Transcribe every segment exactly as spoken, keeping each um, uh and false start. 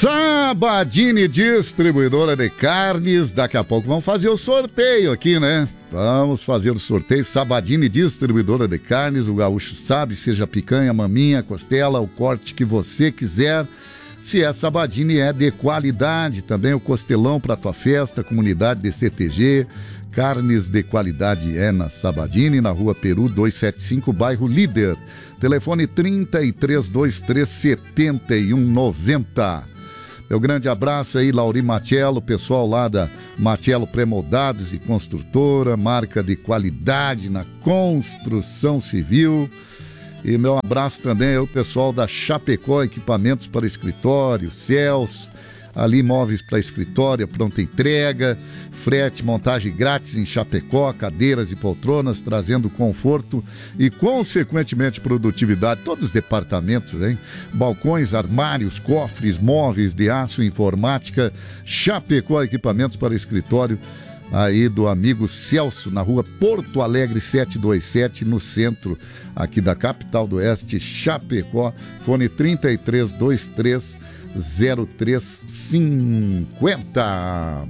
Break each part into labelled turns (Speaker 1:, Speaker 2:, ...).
Speaker 1: Sabadini Distribuidora de Carnes, daqui a pouco vamos fazer o sorteio aqui, né? Vamos fazer o sorteio. Sabadini Distribuidora de Carnes, o gaúcho sabe, seja picanha, maminha, costela, o corte que você quiser. Se é Sabadini, é de qualidade. Também o costelão para tua festa, comunidade de C T G. Carnes de qualidade é na Sabadini, na rua Peru duzentos e setenta e cinco, bairro Líder. Telefone trinta e três, vinte e três, setenta e um, noventa. Meu grande abraço aí, Lauri Matiello, pessoal lá da Matiello Premoldados e Construtora, marca de qualidade na construção civil. E meu abraço também ao pessoal da Chapecó, equipamentos para escritório, Celso, ali móveis para escritório, pronta entrega, frete, montagem grátis em Chapecó, cadeiras e poltronas, trazendo conforto e, consequentemente, produtividade. Todos os departamentos, hein? Balcões, armários, cofres, móveis de aço, informática, Chapecó, equipamentos para escritório, aí do amigo Celso, na rua Porto Alegre setecentos e vinte e sete, no centro aqui da capital do Oeste, Chapecó. Fone trinta e três, vinte e três, zero três cinquenta.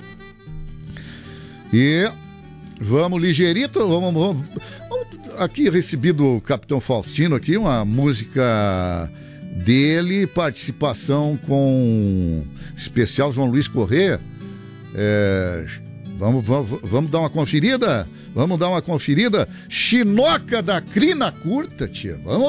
Speaker 1: E vamos ligeirito, vamos, vamos, vamos aqui recebido o Capitão Faustino aqui, uma música dele, participação com especial João Luiz Corrêa. É, vamos, vamos, vamos dar uma conferida? Vamos dar uma conferida? Chinoca da Crina Curta, tia. Vamos